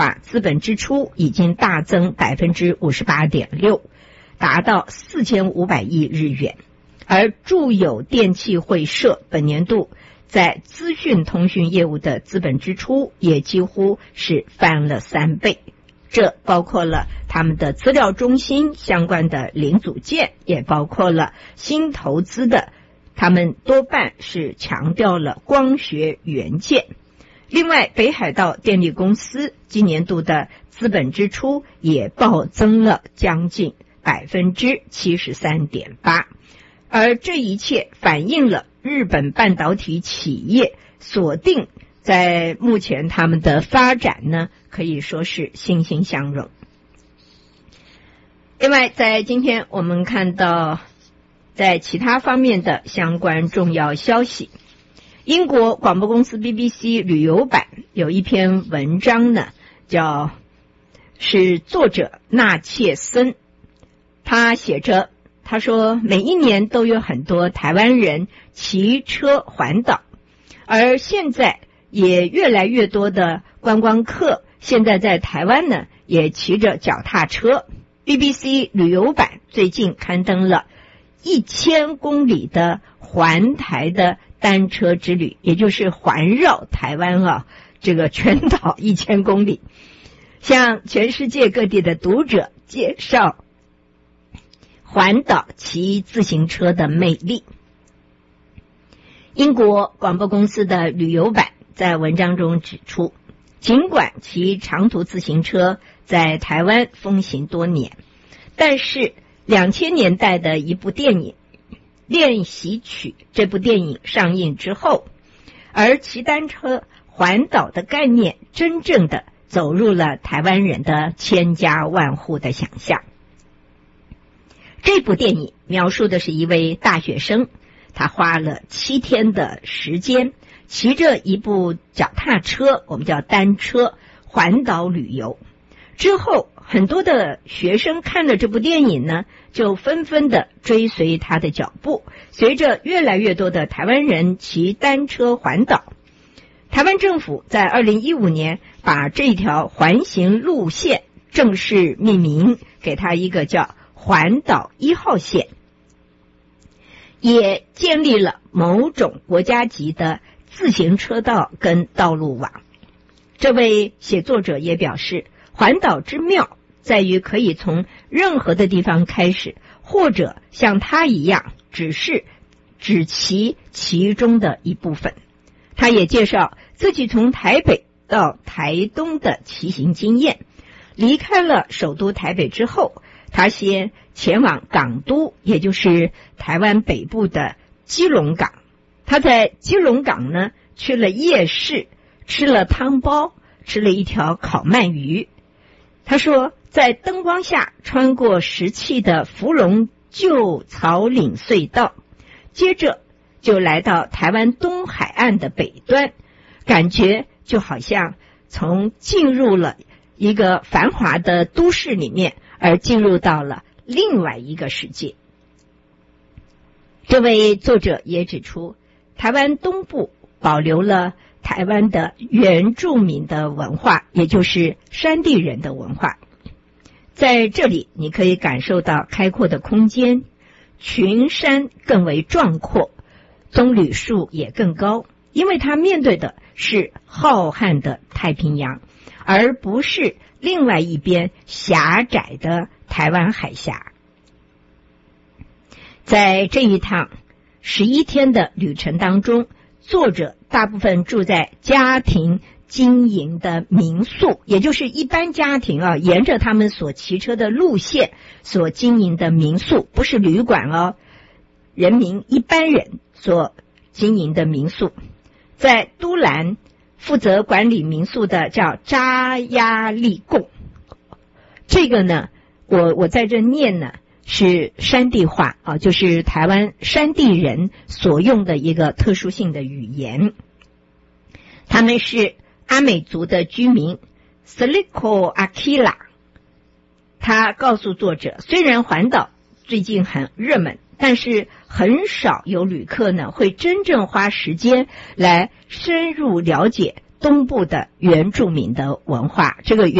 资本支出已经大增 58.6%， 达到4500亿日元。而住友电气会社本年度在资讯通讯业务的资本支出也几乎是翻了3倍，这包括了他们的资料中心相关的零组件，也包括了新投资的，他们多半是强调了光学元件。另外，北海道电力公司今年度的资本支出也暴增了将近 73.8%， 而这一切反映了日本半导体企业锁定在目前他们的发展呢，可以说是欣欣向荣。另外，在今天我们看到在其他方面的相关重要消息，英国广播公司 BBC 旅游版有一篇文章呢，是作者纳切森，他写着，他说每一年都有很多台湾人骑车环岛，而现在也越来越多的观光客现在在台湾呢也骑着脚踏车。 BBC 旅游版最近刊登了1000公里的环台的单车之旅，也就是环绕台湾这个全岛1000公里，向全世界各地的读者介绍环岛骑自行车的魅力。英国广播公司的旅游版在文章中指出，尽管骑长途自行车在台湾风行多年，但是2000年代的一部电影《练习曲》这部电影上映之后，而骑单车环岛的概念真正的走入了台湾人的千家万户的想象。这部电影描述的是一位大学生，他花了7天的时间，骑着一部脚踏车，我们叫单车，环岛旅游。之后很多的学生看了这部电影呢，就纷纷的追随他的脚步，随着越来越多的台湾人骑单车环岛，台湾政府在2015年把这条环行路线正式命名，给它一个叫环岛1号线，也建立了某种国家级的自行车道跟道路网。这位写作者也表示，环岛之妙在于可以从任何的地方开始，或者像他一样只骑其中的一部分。他也介绍自己从台北到台东的骑行经验。离开了首都台北之后，他先前往港都，也就是台湾北部的基隆港。他在基隆港呢去了夜市，吃了汤包，吃了一条烤鳗鱼。他说在灯光下穿过石砌的福隆旧草岭隧道，接着就来到台湾东海岸的北端，感觉就好像从进入了一个繁华的都市里面，而进入到了另外一个世界。这位作者也指出，台湾东部保留了台湾的原住民的文化，也就是山地人的文化。在这里你可以感受到开阔的空间，群山更为壮阔，棕榈树也更高，因为它面对的是浩瀚的太平洋，而不是另外一边狭窄的台湾海峡。在这一趟11天的旅程当中，作者大部分住在家庭经营的民宿，也就是一般家庭沿着他们所骑车的路线所经营的民宿，不是旅馆人民一般人所经营的民宿。在都兰负责管理民宿的叫扎亚利贡，这个呢我在这念呢是山地话就是台湾山地人所用的一个特殊性的语言。他们是阿美族的居民 Sliko Akila。 他告诉作者，虽然环岛最近很热门，但是很少有旅客呢会真正花时间来深入了解东部的原住民的文化。这个